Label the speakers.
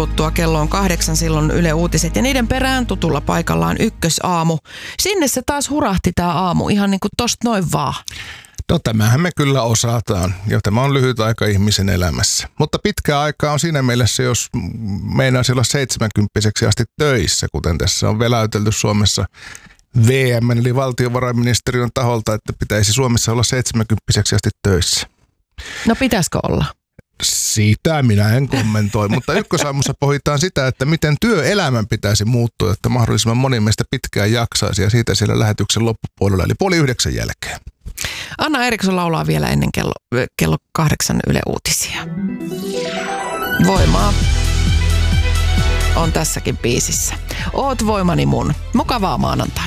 Speaker 1: kuluttua kello on 8, silloin Yle Uutiset ja niiden perään tutulla paikallaan Ykkösaamu. Sinne se taas hurahti tää aamu ihan niin kuin tosta noin vaan.
Speaker 2: No tämähän me kyllä osataan ja tämä on lyhyt aika ihmisen elämässä. Mutta pitkä aika on siinä mielessä, jos meinaisi olla 70-vuotiaaksi asti töissä, kuten tässä on veläytelty Suomessa VM eli valtiovarainministeriön taholta, että pitäisi Suomessa olla 70-vuotiaaksi asti töissä.
Speaker 1: No pitäisikö olla?
Speaker 2: Sitä minä en kommentoi, mutta Ykkösaamussa pohditaan sitä, että miten työelämän pitäisi muuttua, että mahdollisimman moni meistä pitkään jaksaisi ja siitä siellä lähetyksen loppupuolella, eli 8:30 jälkeen.
Speaker 1: Anna Eriksson laulaa vielä ennen kello 8 Yle Uutisia. Voimaa on tässäkin biisissä. Oot voimani mun. Mukavaa maanantai.